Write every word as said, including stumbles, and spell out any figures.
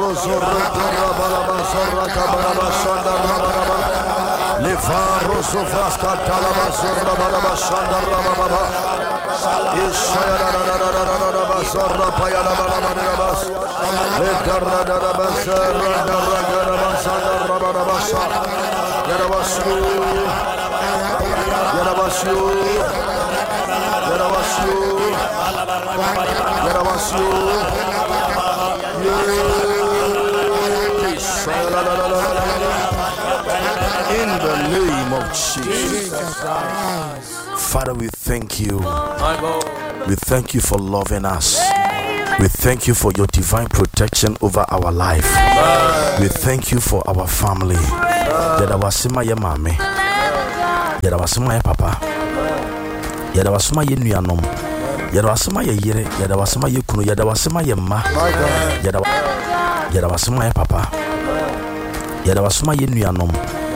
In the name of Jesus. Father, we thank you. We thank you for loving us. We thank you for your divine protection over our life. We thank you for our family. Yadawasima ye mame. Yadawasima ye papa. Yadawasima ye nuyanom. Yadawasima ye yere. Yadawasima ye kunu. Yadawasima ye ma. Yadawasima ye papa. Yadawasima ye nuyanom.